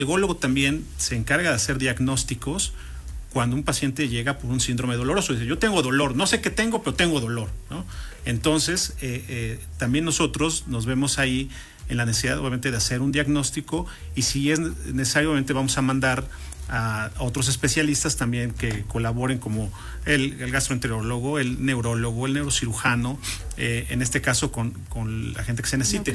El alergólogo también se encarga de hacer diagnósticos cuando un paciente llega por un síndrome doloroso. Dice, yo tengo dolor, no sé qué tengo, pero tengo dolor, ¿no? Entonces, también nosotros nos vemos ahí en la necesidad, obviamente, de hacer un diagnóstico, y si es necesario, obviamente, vamos a mandar a otros especialistas también que colaboren, como el gastroenterólogo, el neurólogo, el neurocirujano, en este caso con la gente que se necesite.